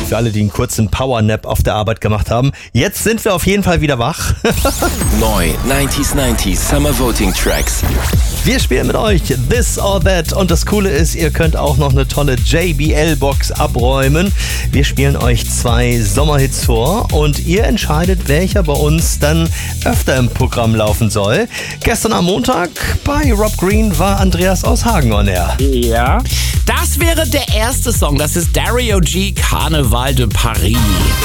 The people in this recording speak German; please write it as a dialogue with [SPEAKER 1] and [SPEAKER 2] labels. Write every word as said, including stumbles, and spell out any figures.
[SPEAKER 1] Für alle, die einen kurzen Powernap auf der Arbeit gemacht haben. Jetzt sind wir auf jeden Fall wieder wach.
[SPEAKER 2] Neu neunzig neunzig Summer Voting Tracks.
[SPEAKER 1] Wir spielen mit euch This or That und das Coole ist, ihr könnt auch noch eine tolle J B L-Box abräumen. Wir spielen euch zwei Sommerhits vor und ihr entscheidet, welcher bei uns dann öfter im Programm laufen soll. Gestern am Montag bei Rob Green war Andreas aus Hagen on Air.
[SPEAKER 3] Ja.
[SPEAKER 4] Das wäre der erste Song, das ist Dario G, Carnaval de Paris.